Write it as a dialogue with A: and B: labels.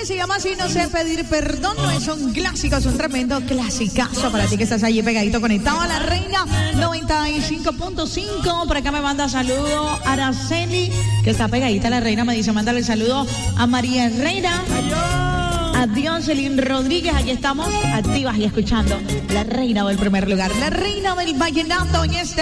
A: se llama así, no sé pedir perdón, no es un clásico, es un tremendo clasicazo para ti que estás allí pegadito conectado a la Reina 95.5. Por acá me manda saludo Araceli, que está pegadita a la Reina, me dice, mándale el saludo a María Herrera. Adiós, Celín Rodríguez, aquí estamos activas y escuchando la Reina del primer lugar, la Reina del Vallenato en este